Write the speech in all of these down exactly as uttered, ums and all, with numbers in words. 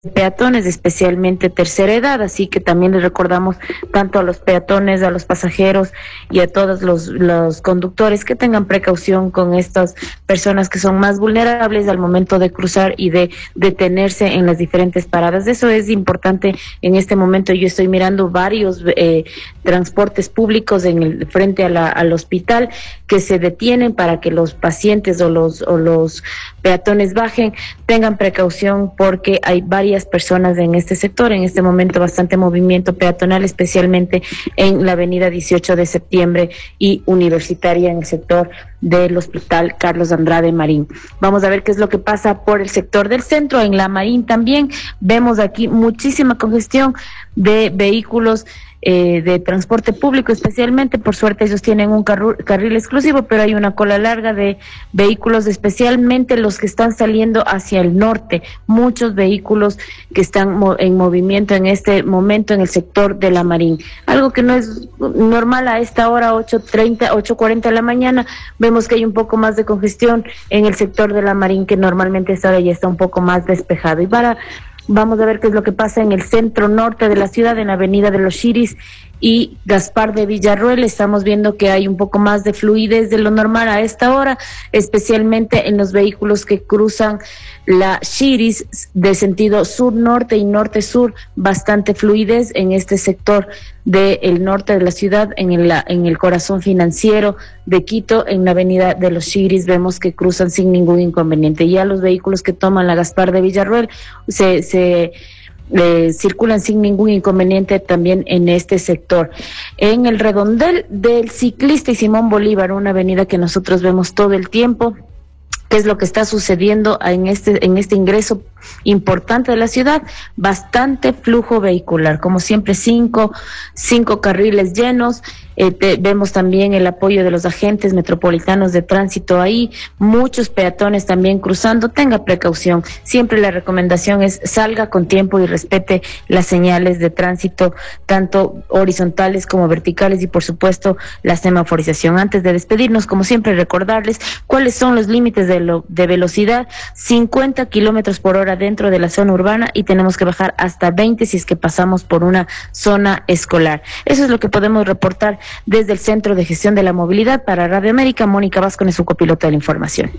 peatones, especialmente tercera edad, así que también les recordamos tanto a los peatones, a los pasajeros y a todos los, los conductores que tengan precaución con estas personas que son más vulnerables al momento de cruzar y de detenerse en las diferentes paradas. Eso es importante en este momento. Yo estoy mirando varios eh, transportes públicos en el frente a la, al hospital que se detienen para que los pacientes o los, o los peatones bajen, tengan precaución porque hay varias personas en este sector, en este momento bastante movimiento peatonal, especialmente en la avenida dieciocho de septiembre y Universitaria en el sector del Hospital Carlos Andrade Marín. Vamos a ver qué es lo que pasa por el sector del centro. En la Marín también vemos aquí muchísima congestión de vehículos Eh, de transporte público, especialmente, por suerte ellos tienen un carru- carril exclusivo, pero hay una cola larga de vehículos, especialmente los que están saliendo hacia el norte, muchos vehículos que están mo- en movimiento en este momento en el sector de la Marín, algo que no es normal a esta hora, ocho treinta, ocho cuarenta de la mañana. Vemos que hay un poco más de congestión en el sector de la Marín, que normalmente a esta hora ya está un poco más despejado. Y para Vamos a ver qué es lo que pasa en el centro norte de la ciudad, en la avenida de los Chiris y Gaspar de Villarroel. Estamos viendo que hay un poco más de fluidez de lo normal a esta hora, especialmente en los vehículos que cruzan la Chiris de sentido sur-norte y norte-sur, bastante fluidez en este sector del norte de la ciudad, en el, en el corazón financiero de Quito, en la avenida de los Chiris, vemos que cruzan sin ningún inconveniente. Ya los vehículos que toman la Gaspar de Villarroel se... se Eh, circulan sin ningún inconveniente también en este sector. En el redondel del Ciclista y Simón Bolívar, una avenida que nosotros vemos todo el tiempo, qué es lo que está sucediendo en este en este ingreso importante de la ciudad, bastante flujo vehicular, como siempre cinco, cinco carriles llenos. Eh, te, vemos también el apoyo de los agentes metropolitanos de tránsito ahí, muchos peatones también cruzando. Tenga precaución, siempre la recomendación es salga con tiempo y respete las señales de tránsito, tanto horizontales como verticales, y por supuesto la semaforización. Antes de despedirnos, como siempre, recordarles cuáles son los límites de, lo, de velocidad: cincuenta kilómetros por hora dentro de la zona urbana, y tenemos que bajar hasta veinte si es que pasamos por una zona escolar. Eso es lo que podemos reportar desde el Centro de Gestión de la Movilidad. Para Radio América, Mónica Vázquez es su copilota de la información.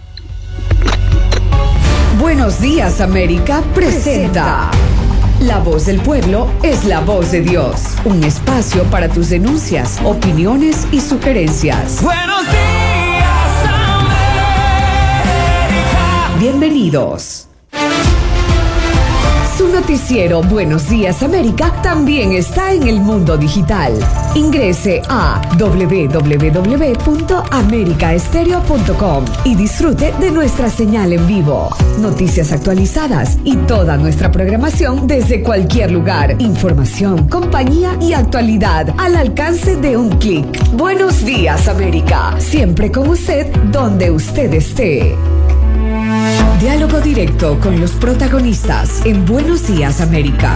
Buenos Días América presenta La Voz del Pueblo es la voz de Dios. Un espacio para tus denuncias, opiniones y sugerencias. Buenos días América. Bienvenidos. Su noticiero Buenos Días América también está en el mundo digital. Ingrese a doble u doble u doble u punto america estéreo punto com y disfrute de nuestra señal en vivo. Noticias actualizadas y toda nuestra programación desde cualquier lugar. Información, compañía y actualidad al alcance de un clic. Buenos Días América, siempre con usted donde usted esté. Diálogo directo con los protagonistas en Buenos Días América.